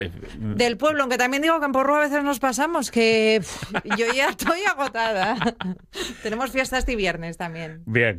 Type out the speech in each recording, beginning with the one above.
Del pueblo, aunque también digo que en Porrúa a veces nos pasamos, que yo ya estoy agotada. Tenemos fiesta este viernes también. Bien.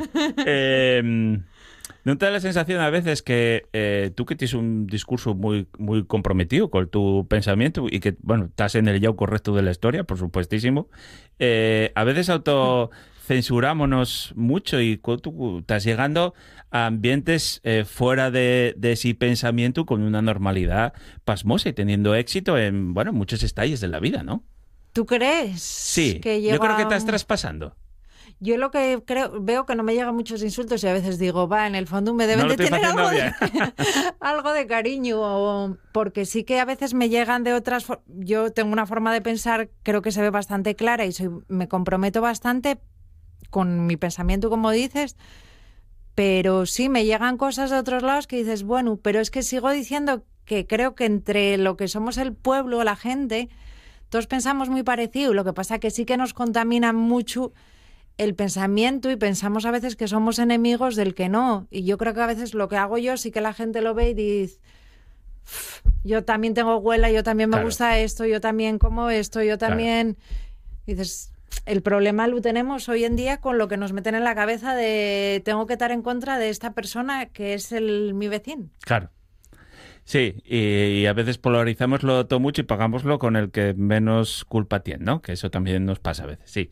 ¿No te da la sensación a veces que tú que tienes un discurso muy, muy comprometido con tu pensamiento y que, bueno, estás en el lado correcto de la historia, por supuestísimo, a veces autocensurámonos mucho y tú estás llegando a ambientes fuera de ese pensamiento con una normalidad pasmosa y teniendo éxito en, bueno, muchos estalles de la vida, ¿no? ¿Tú crees? Sí, que yo creo que estás traspasando. Yo lo que veo que no me llegan muchos insultos y a veces digo, en el fondo me deben de tener algo de cariño, porque sí que a veces me llegan de otras... Yo tengo una forma de pensar, creo que se ve bastante clara y me comprometo bastante con mi pensamiento, como dices, pero sí me llegan cosas de otros lados que dices, bueno, pero es que sigo diciendo que creo que entre lo que somos el pueblo, la gente, todos pensamos muy parecido, lo que pasa que sí que nos contamina mucho el pensamiento y pensamos a veces que somos enemigos del que no. Y yo creo que a veces lo que hago yo sí que la gente lo ve y dice, yo también tengo abuela, yo también me gusta esto, yo también como esto, yo también... Y dices, el problema lo tenemos hoy en día con lo que nos meten en la cabeza de tengo que estar en contra de esta persona que es mi vecino. Claro. Sí, y a veces polarizámoslo todo mucho y pagámoslo con el que menos culpa tiene, ¿no? Que eso también nos pasa a veces, sí.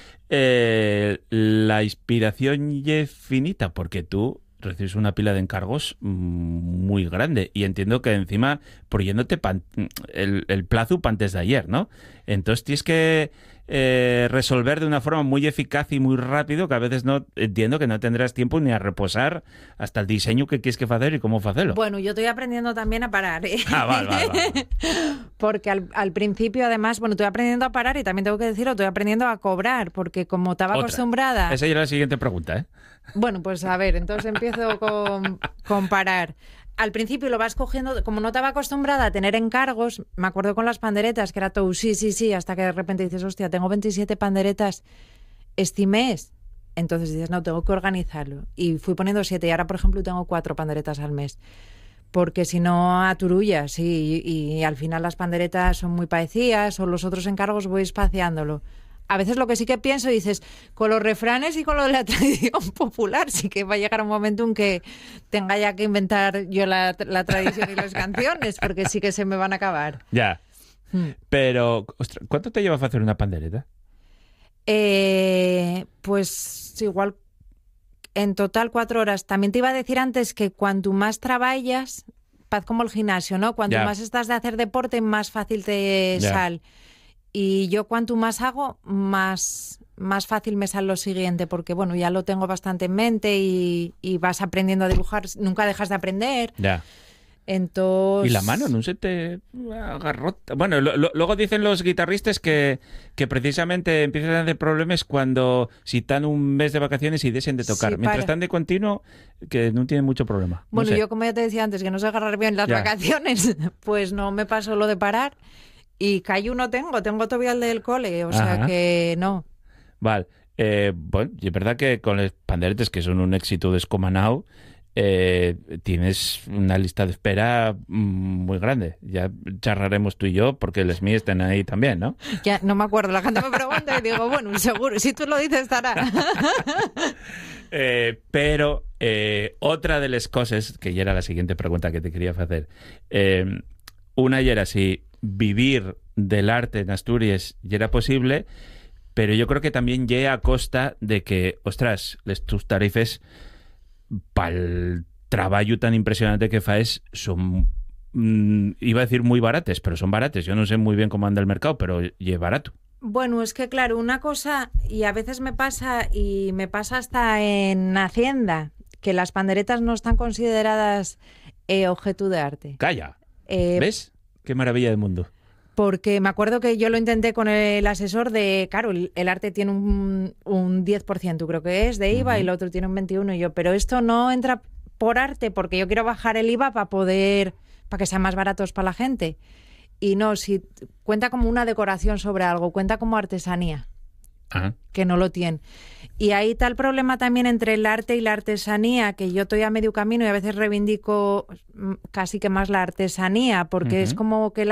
La inspiración es finita porque tú recibes una pila de encargos muy grande y entiendo que encima poniéndote el plazo para antes de ayer, ¿no? Entonces tienes que resolver de una forma muy eficaz y muy rápido que a veces no entiendo que no tendrás tiempo ni a reposar hasta el diseño que quieres que hacer y cómo hacerlo. Bueno, yo estoy aprendiendo también a parar, ¿eh? Vale. Porque al principio, además, bueno, estoy aprendiendo a parar y también tengo que decirlo, estoy aprendiendo a cobrar, porque como estaba acostumbrada... Esa era la siguiente pregunta, ¿eh? Bueno, pues a ver, entonces empiezo con parar. Al principio lo vas cogiendo, como no estaba acostumbrada a tener encargos, me acuerdo con las panderetas, que era todo sí, hasta que de repente dices, hostia, tengo 27 panderetas este mes. Entonces dices, no, tengo que organizarlo. Y fui poniendo 7 y ahora, por ejemplo, tengo 4 panderetas al mes. Porque si no, aturullas y al final las panderetas son muy parecidas o los otros encargos voy espaciándolo. A veces lo que sí que pienso, dices, con los refranes y con lo de la tradición popular, sí que va a llegar un momento en que tenga ya que inventar yo la tradición y las canciones, porque sí que se me van a acabar. Ya. Pero, ostras, ¿cuánto te lleva a hacer una pandereta? Pues igual, en total 4 horas. También te iba a decir antes que cuanto más trabajas, paz como el gimnasio, ¿no? Cuanto más estás de hacer deporte, más fácil te sale. Y yo cuanto más hago, más fácil me sale lo siguiente, porque bueno, ya lo tengo bastante en mente y vas aprendiendo a dibujar, nunca dejas de aprender. Ya. Entonces... ¿Y la mano no se te agarrota? Bueno, luego dicen los guitarristas que precisamente empiezan a tener problemas cuando si están un mes de vacaciones y dejen de tocar. Mientras están de continuo, que no tienen mucho problema. Bueno, yo como ya te decía antes, que no sé agarrar bien las vacaciones, pues no me pasó lo de parar. Y callo no tengo todavía el del cole, o sea que no. Vale. Bueno, y es verdad que con los panderetes, que son un éxito descomunal, tienes una lista de espera muy grande. Ya charlaremos tú y yo, porque los míos están ahí también, ¿no? Ya no me acuerdo, la gente me pregunta y digo, bueno, seguro, si tú lo dices estará. Pero otra de las cosas, que ya era la siguiente pregunta que te quería hacer, una ya era si vivir del arte en Asturias ya era posible, pero yo creo que también llega a costa de que, ostras, tus tarifas para el trabajo tan impresionante que faes son, iba a decir muy barates, pero son barates. Yo no sé muy bien cómo anda el mercado, pero es barato. Bueno, es que claro, una cosa, y a veces me pasa hasta en Hacienda, que las panderetas no están consideradas objeto de arte. Calla. ¿Ves? Qué maravilla del mundo. Porque me acuerdo que yo lo intenté con el asesor de, claro, el arte tiene un 10%, creo que es, de IVA, y el otro tiene un 21%. Y yo, pero esto no entra por arte, porque yo quiero bajar el IVA para que sean más baratos para la gente. Y no, si cuenta como una decoración sobre algo, cuenta como artesanía, que no lo tiene. Y ahí está el problema también entre el arte y la artesanía, que yo estoy a medio camino y a veces reivindico casi que más la artesanía, porque es como que